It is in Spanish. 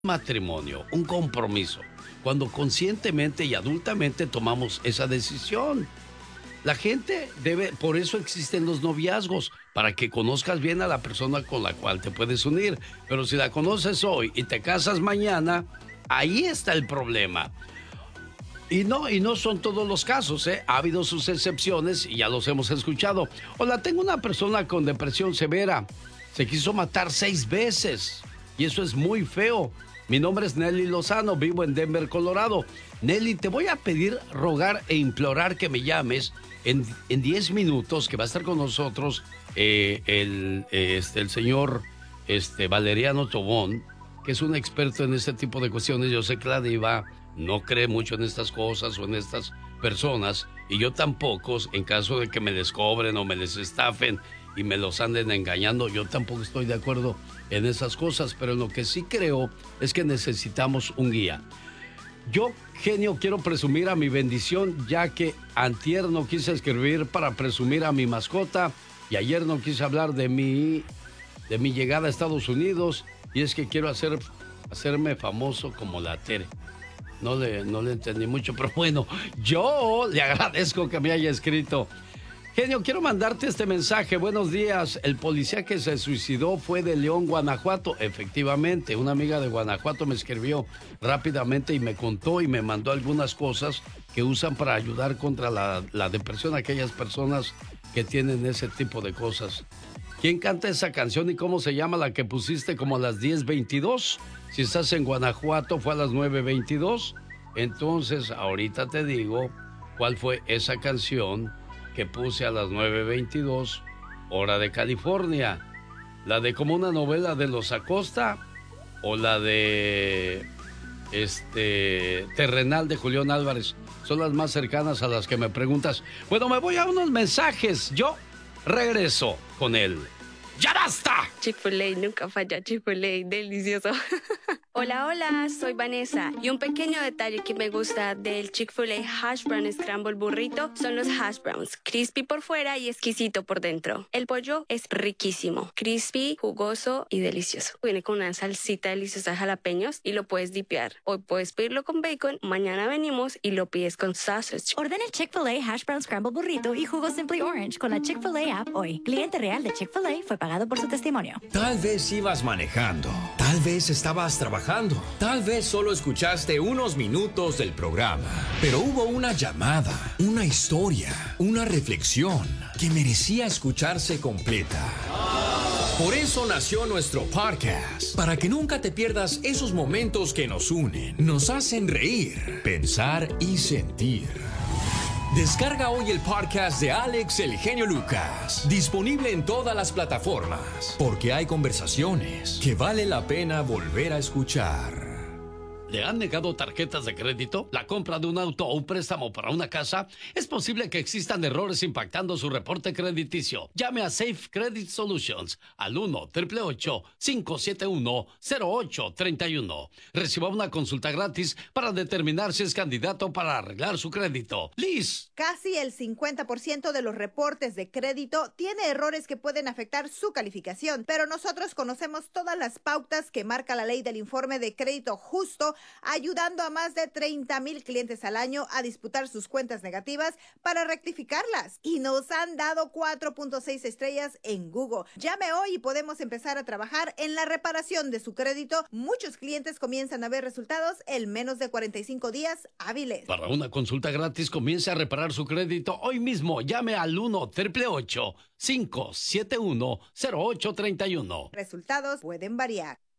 matrimonio, un compromiso, cuando conscientemente y adultamente tomamos esa decisión. La gente debe, por eso existen los noviazgos, para que conozcas bien a la persona con la cual te puedes unir. Pero si la conoces hoy y te casas mañana, ahí está el problema. Y no son todos los casos, ¿eh? Ha habido sus excepciones y ya los hemos escuchado. Hola, tengo una persona con depresión severa. Se quiso matar 6 veces. Y eso es muy feo. Mi nombre es Nelly Lozano, vivo en Denver, Colorado. Nelly, te voy a pedir, rogar e implorar que me llames en 10 minutos, que va a estar con nosotros el señor Valeriano Tobón, que es un experto en este tipo de cuestiones. Yo sé que la diva no cree mucho en estas cosas o en estas personas, y yo tampoco, en caso de que me les cobren o me les estafen y me los anden engañando, yo tampoco estoy de acuerdo en esas cosas, pero en lo que sí creo es que necesitamos un guía. Yo, genio, quiero presumir a mi bendición, ya que antier no quise escribir para presumir a mi mascota y ayer no quise hablar de mi llegada a Estados Unidos, y es que quiero hacerme famoso como la Tere. No le entendí mucho, pero bueno, yo le agradezco que me haya escrito. Genio, quiero mandarte este mensaje. Buenos días. El policía que se suicidó fue de León, Guanajuato. Efectivamente, una amiga de Guanajuato me escribió rápidamente y me contó y me mandó algunas cosas que usan para ayudar contra la depresión a aquellas personas que tienen ese tipo de cosas. ¿Quién canta esa canción y cómo se llama la que pusiste como a las 10:22? Si estás en Guanajuato fue a las 9:22. Entonces, ahorita te digo cuál fue esa canción que puse a las 9:22, hora de California. ¿La de como una novela de los Acosta o la de Terrenal de Julián Álvarez? Son las más cercanas a las que me preguntas. Bueno, me voy a unos mensajes. Yo regreso con él. ¡Ya basta! Chick-fil-A nunca falla, Chick-fil-A, delicioso. Hola, hola, soy Vanessa. Y un pequeño detalle que me gusta del Chick-fil-A Hash Brown Scramble Burrito son los hash browns, crispy por fuera y exquisito por dentro. El pollo es riquísimo, crispy, jugoso y delicioso. Viene con una salsita deliciosa de jalapeños y lo puedes dipear. Hoy puedes pedirlo con bacon, mañana venimos y lo pides con sausage. Ordena el Chick-fil-A Hash Brown Scramble Burrito y jugo Simply Orange con la Chick-fil-A app hoy. Cliente real de Chick-fil-A fue pagado por su testimonio. Tal vez ibas manejando, tal vez estabas trabajando, tal vez solo escuchaste unos minutos del programa, pero hubo una llamada, una historia, una reflexión que merecía escucharse completa. Por eso nació nuestro podcast, para que nunca te pierdas esos momentos que nos unen, nos hacen reír, pensar y sentir. Descarga hoy el podcast de Alex El Genio Lucas, disponible en todas las plataformas, porque hay conversaciones que vale la pena volver a escuchar. ¿Le han negado tarjetas de crédito? ¿La compra de un auto o un préstamo para una casa? Es posible que existan errores impactando su reporte crediticio. Llame a Safe Credit Solutions al 1-888-571-0831. Reciba una consulta gratis para determinar si es candidato para arreglar su crédito. Liz. Casi el 50% de los reportes de crédito tiene errores que pueden afectar su calificación, pero nosotros conocemos todas las pautas que marca la ley del informe de crédito justo, ayudando a más de 30,000 clientes al año a disputar sus cuentas negativas para rectificarlas. Y nos han dado 4.6 estrellas en Google. Llame hoy y podemos empezar a trabajar en la reparación de su crédito. Muchos clientes comienzan a ver resultados en menos de 45 días hábiles. Para una consulta gratis, comience a reparar su crédito hoy mismo. Llame al 1-888-571-0831. Resultados pueden variar.